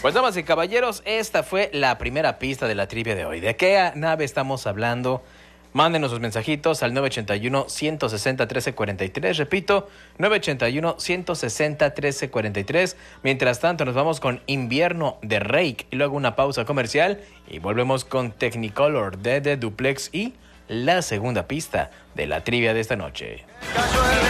Pues damas y caballeros, esta fue la primera pista de la trivia de hoy. ¿De qué nave estamos hablando? Mándenos sus mensajitos al 981-160-1343. Repito, 981-160-1343. Mientras tanto, nos vamos con Invierno de Rake y luego una pausa comercial y volvemos con Technicolor de The Duplex y la segunda pista de la trivia de esta noche.